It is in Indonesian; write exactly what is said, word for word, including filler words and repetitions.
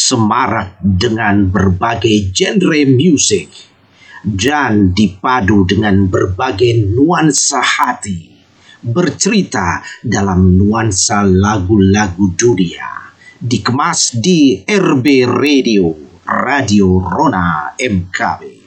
semarak dengan berbagai genre musik dan dipadu dengan berbagai nuansa hati, bercerita dalam nuansa lagu-lagu dunia, dikemas di R B Radio, Radio Rona M K B.